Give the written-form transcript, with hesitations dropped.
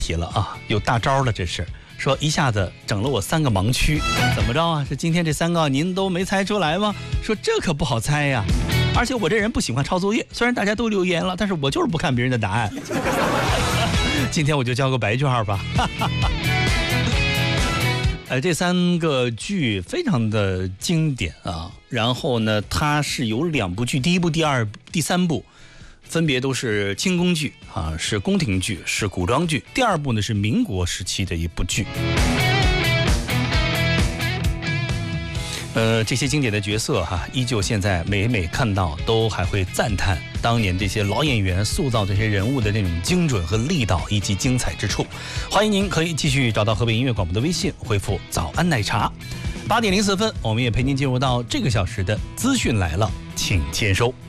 题了啊，有大招了，这是说一下子整了我3个盲区，怎么着啊？是今天这3个您都没猜出来吗？说这可不好猜呀，而且我这人不喜欢抄作业，虽然大家都留言了，但是我就是不看别人的答案。今天我就交个白卷吧。这3个剧非常的经典啊，然后呢，它是有2部剧，第1部、第2部、第3部，分别都是清宫剧啊，是宫廷剧，是古装剧。第2部呢是民国时期的一部剧。这些经典的角色依旧现在每看到都还会赞叹当年这些老演员塑造这些人物的那种精准和力道以及精彩之处。欢迎您可以继续找到河北音乐广播的微信，回复早安奶茶。8点04分，我们也陪您进入到这个小时的资讯来了，请签收。